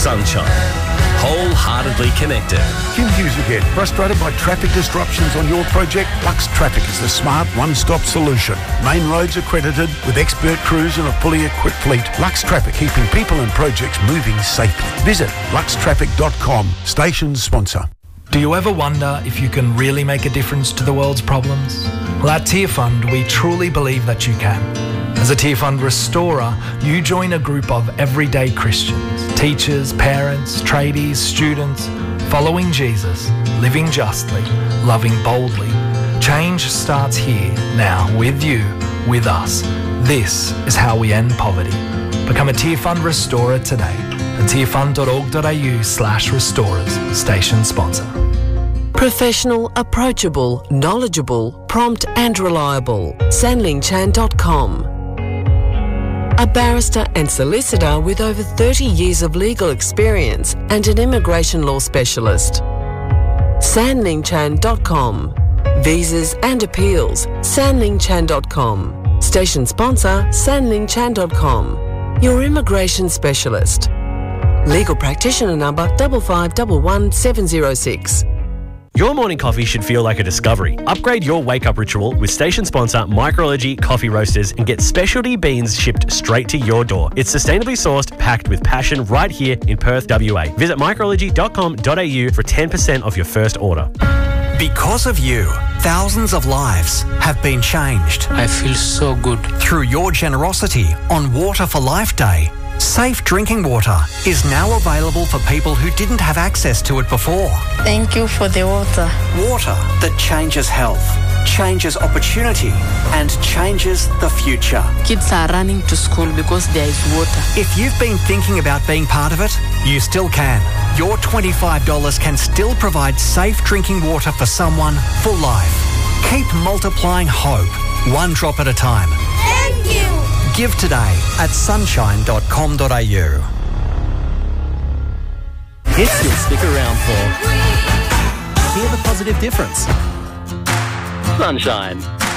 Sunshine. Wholeheartedly connected. Kim Hughes again. Frustrated by traffic disruptions on your project? Lux Traffic is the smart one-stop solution. Main roads accredited with expert crews and a fully equipped fleet. Lux Traffic, keeping people and projects moving safely. Visit luxtraffic.com. Station sponsor. Do you ever wonder if you can really make a difference to the world's problems? Well, at Tear Fund, we truly believe that you can. As a Tear Fund restorer, you join a group of everyday Christians, teachers, parents, tradies, students, following Jesus, living justly, loving boldly. Change starts here, now, with you, with us. This is how we end poverty. Become a Tear Fund restorer today at tearfund.org.au/restorers, station sponsor. Professional, approachable, knowledgeable, prompt and reliable. Sanlingchan.com. A barrister and solicitor with over 30 years of legal experience and an immigration law specialist. Sanlingchan.com. Visas and appeals. Sanlingchan.com. Station sponsor Sanlingchan.com. Your immigration specialist. Legal practitioner number 5511706. Your morning coffee should feel like a discovery. Upgrade your wake-up ritual with station sponsor Micrology Coffee Roasters and get specialty beans shipped straight to your door. It's sustainably sourced, packed with passion right here in Perth, WA. Visit micrology.com.au for 10% off your first order. Because of you, thousands of lives have been changed. I feel so good. Through your generosity on Water for Life Day, safe drinking water is now available for people who didn't have access to it before. Thank you for the water. Water that changes health, changes opportunity, and changes the future. Kids are running to school because there is water. If you've been thinking about being part of it, you still can. Your $25 can still provide safe drinking water for someone for life. Keep multiplying hope, one drop at a time. Thank you. Give today at sunshine.com.au. Hits you'll stick around for. Hear the positive difference. Sunshine.